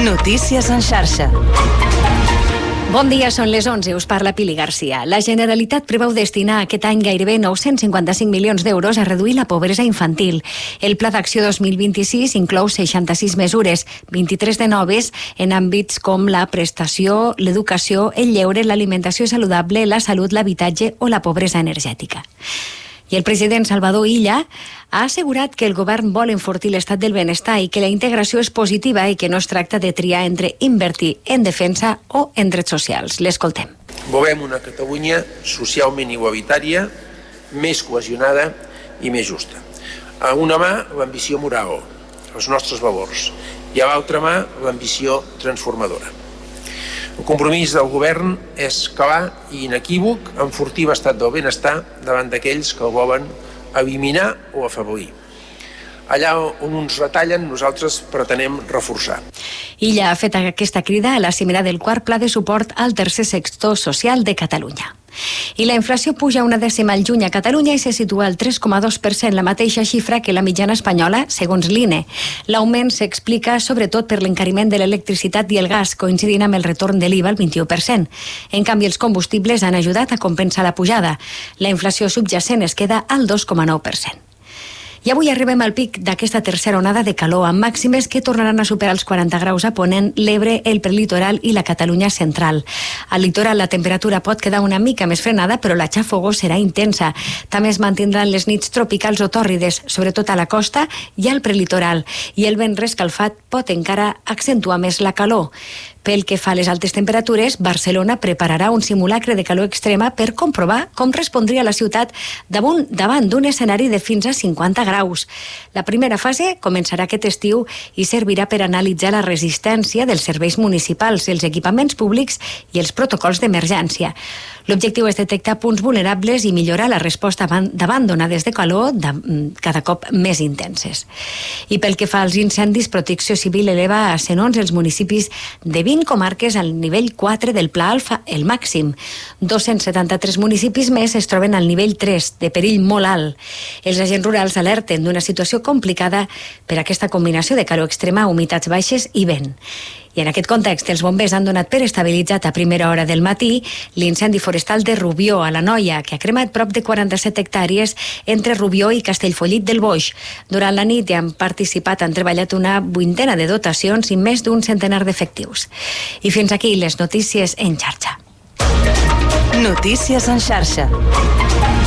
Notícies en xarxa. Bon dia, són les 11, us parla Pili Garcia. La Generalitat preveu destinar aquest any gairebé 955 milions d'euros a reduir la pobresa infantil. El Pla d'Acció 2026 inclou 66 mesures, 23 de noves en àmbits com la prestació, l'educació, el lleure, l'alimentació saludable, la salut, l'habitatge o la pobresa energètica. I el president Salvador Illa ha assegurat que el govern vol enfortir l'estat del benestar i que la integració és positiva i que no es tracta de triar entre invertir en defensa o en drets socials. L'escoltem. Volem una Catalunya socialment igualitària, més cohesionada i més justa. A una mà, l'ambició moral, els nostres valors, i a l'altra mà, l'ambició transformadora. El compromís del govern és clar i inequívoc enfortir l'estat del benestar davant d'aquells que el volen eliminar o afavorir. Allà on uns retallen, nosaltres pretenem reforçar. Illa ha fet aquesta crida a la cimera del quart Pla de suport al tercer sector social de Catalunya. I la inflació puja una dècima al juny a Catalunya i se situa al 3,2%, la mateixa xifra que la mitjana espanyola, segons l'INE. L'augment s'explica sobretot per l'encariment de l'electricitat i el gas, coincidint amb el retorn de l'IVA al 21%. En canvi, els combustibles han ajudat a compensar la pujada. La inflació subjacent es queda al 2,9%. I avui arribem al pic d'aquesta tercera onada de calor, amb màximes que tornaran a superar els 40 graus a Ponent, l'Ebre, el prelitoral i la Catalunya central. Al litoral la temperatura pot quedar una mica més frenada, però la xafogor serà intensa. També es mantindran les nits tropicals o tòrrides, sobretot a la costa i al prelitoral, i el vent rescalfat pot encara accentuar més la calor. Pel que fa a les altes temperatures, Barcelona prepararà un simulacre de calor extrema per comprovar com respondria la ciutat davant d'un escenari de fins a 50 graus. La primera fase començarà aquest estiu i servirà per analitzar la resistència dels serveis municipals, els equipaments públics i els protocols d'emergència. L'objectiu és detectar punts vulnerables i millorar la resposta davant d'onades de calor cada cop més intenses. I pel que fa als incendis, Protecció Civil eleva a 111 els municipis de 20 comarques al nivell 4 del Pla Alfa, el màxim. 273 municipis més es troben al nivell 3, de perill molt alt. Els agents rurals alerten d'una situació complicada per aquesta combinació de calor extrema, humitats baixes i vent. I en aquest context, els bombers han donat per estabilitzat a primera hora del matí l'incendi forestal de Rubió, a l'Anoia, que ha cremat prop de 47 hectàrees entre Rubió i Castellfollit del Boix. Durant la nit han participat, han treballat una vuitena de dotacions i més d'un centenar d'efectius. I fins aquí les notícies en xarxa. Notícies en xarxa.